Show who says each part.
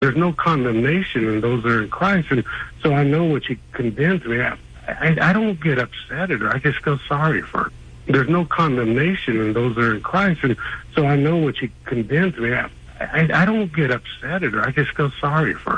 Speaker 1: There's no condemnation in those that are in Christ. And so I know when she condemns me, I don't get upset at her. I just feel sorry for her. There's no condemnation in those that are in Christ. And so I know when she condemns me, I don't get upset at her. I just feel sorry for her.